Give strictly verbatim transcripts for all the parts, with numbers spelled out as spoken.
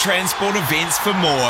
Transport Events for more.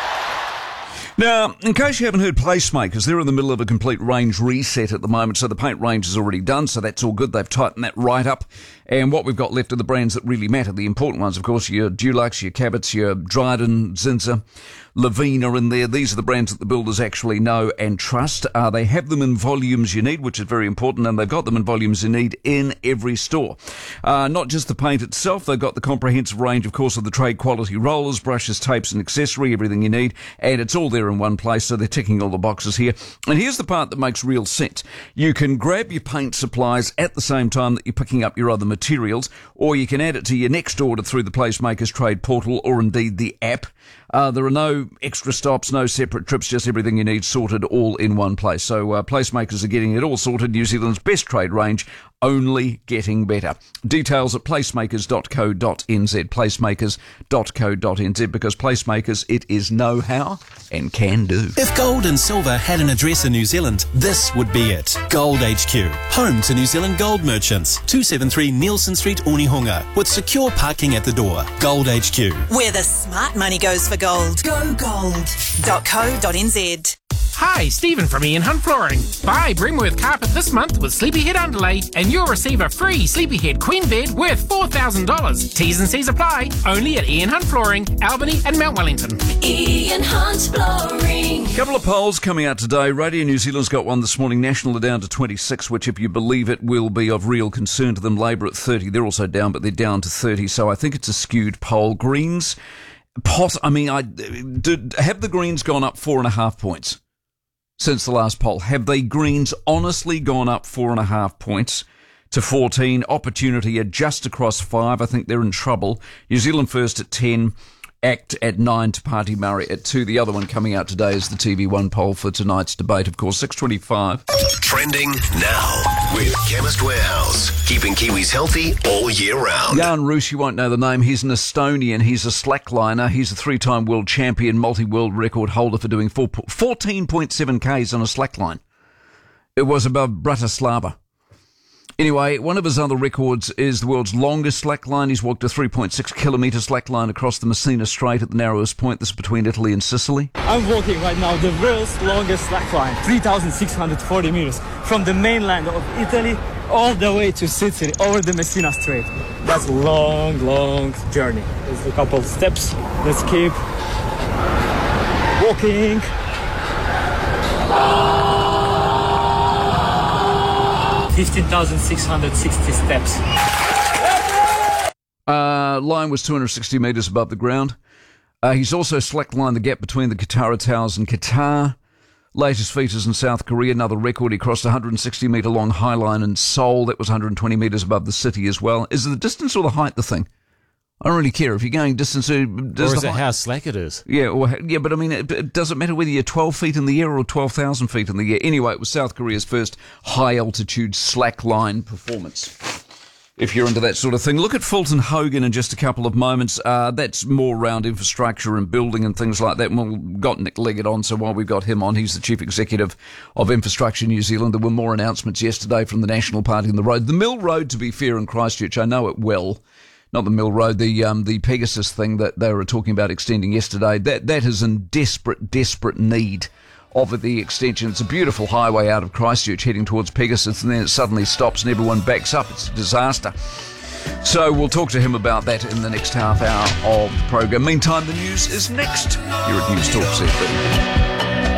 Now, in case you haven't heard, Placemakers, they're in the middle of a complete range reset at the moment, so the paint range is already done, so that's all good. They've tightened that right up. And what we've got left are the brands that really matter. The important ones, of course, your Dulux, your Cabots, your Dryden, Zinsser, Levine are in there. These are the brands that the builders actually know and trust. Uh, they have them in volumes you need, which is very important, and they've got them in volumes you need in every store. Uh, not just the paint itself, they've got the comprehensive range, of course, of the trade quality rollers, brushes, tapes and accessory, everything you need, and it's all there in one place, so they're ticking all the boxes here. And here's the part that makes real sense. You can grab your paint supplies at the same time that you're picking up your other materials, or you can add it to your next order through the Placemakers Trade Portal or indeed the app. Uh, there are no extra stops, no separate trips, just everything you need sorted all in one place. So uh, Placemakers are getting it all sorted. New Zealand's best trade range, only getting better. Details at placemakers dot co dot n z, placemakers dot co dot n z, because Placemakers, it is know-how and can do. If gold and silver had an address in New Zealand, this would be it. Gold H Q, home to New Zealand gold merchants. two seventy-three Nielsen Street, Onehunga, with secure parking at the door. Gold H Q. Where the smart money goes for gold. Go gold dot co dot n z. Hi, Stephen from Ian Hunt Flooring. Buy Brimworth Carpet this month with Sleepyhead Underlay and you'll receive a free Sleepyhead Queen Bed worth four thousand dollars. T's and C's apply. Only at Ian Hunt Flooring, Albany and Mount Wellington. Ian Hunt Flooring. A couple of polls coming out today. Radio New Zealand's got one this morning. National are down to twenty-six, which, if you believe it, will be of real concern to them. Labour at thirty. They're also down, but they're down to thirty. So I think it's a skewed poll. Greens, pot, I mean, I, did, have the Greens gone up four and a half points since the last poll? Have they, Greens, honestly gone up four and a half points to fourteen? Opportunity are just across five. I think they're in trouble. New Zealand First at ten. Act at nine to Party Murray at two. The other one coming out today is the T V one poll for tonight's debate, of course, six twenty-five. Trending now with Chemist Warehouse. Keeping Kiwis healthy all year round. Jan Roos, you won't know the name. He's an Estonian. He's a slackliner. He's a three-time world champion, multi-world record holder for doing fourteen point seven kays on a slackline. It was above Bratislava. Anyway, one of his other records is the world's longest slackline. He's walked a three point six kilometre slackline across the Messina Strait at the narrowest point. This is between Italy and Sicily. I'm walking right now the world's longest slackline, three thousand six hundred forty meters, from the mainland of Italy all the way to Sicily, over the Messina Strait. That's a long, long journey. There's a couple of steps. Let's keep walking. fifteen thousand six hundred sixty steps. Uh, line was two hundred sixty metres above the ground. Uh, he's also slacklined the gap between the Katara Towers and Qatar. Latest features in South Korea, another record. He crossed a one hundred sixty metre long high line in Seoul. That was one hundred twenty metres above the city as well. Is the distance or the height the thing? I don't really care. If you're going distance... Uh, does or is the it height, how slack it is? Yeah, or, yeah, but I mean, it, it doesn't matter whether you're twelve feet in the air or twelve thousand feet in the air. Anyway, it was South Korea's first high-altitude slackline performance, if you're into that sort of thing. Look at Fulton Hogan in just a couple of moments. Uh, that's more around infrastructure and building and things like that. And we've got Nick Leggett on, so while we've got him on, he's the Chief Executive of Infrastructure New Zealand. There were more announcements yesterday from the National Party on the road. The Mill Road, to be fair, in Christchurch, I know it well. Not the Mill Road, the um, the Pegasus thing that they were talking about extending yesterday. That That is in desperate, desperate need of the extension. It's a beautiful highway out of Christchurch heading towards Pegasus, and then it suddenly stops and everyone backs up. It's a disaster. So we'll talk to him about that in the next half hour of the program. Meantime, the news is next here at News Talk C F M.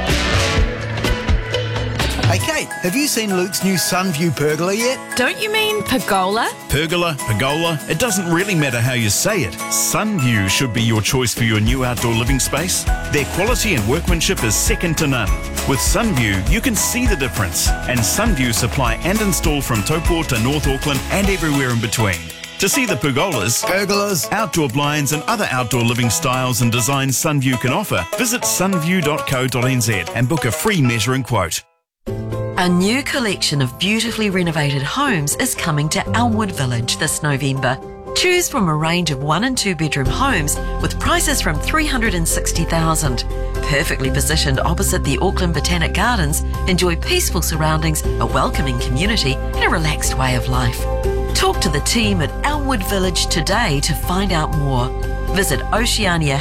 Hey Kate, have you seen Luke's new Sunview pergola yet? Don't you mean pergola? Pergola, pergola, it doesn't really matter how you say it. Sunview should be your choice for your new outdoor living space. Their quality and workmanship is second to none. With Sunview, you can see the difference. And Sunview supply and install from Taupo to North Auckland and everywhere in between. To see the pergolas, pergolas, outdoor blinds and other outdoor living styles and designs Sunview can offer, visit sunview dot co dot n z and book a free measuring quote. A new collection of beautifully renovated homes is coming to Elmwood Village this November. Choose from a range of one and two bedroom homes with prices from three hundred sixty thousand dollars. Perfectly positioned opposite the Auckland Botanic Gardens, enjoy peaceful surroundings, a welcoming community and a relaxed way of life. Talk to the team at Elmwood Village today to find out more. Visit Oceania